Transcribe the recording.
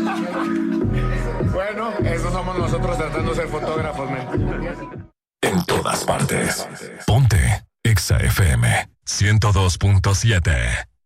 Bueno, eso somos nosotros tratando de ser fotógrafos, men. En todas partes. Ponte Exa FM 102.7.